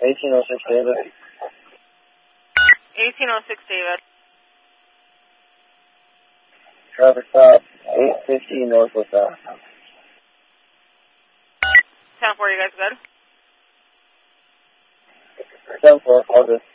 1806 David. 1806 David. Traffic stop, 850 Northwest Ave. 10-4, you guys good? 10-4, all good.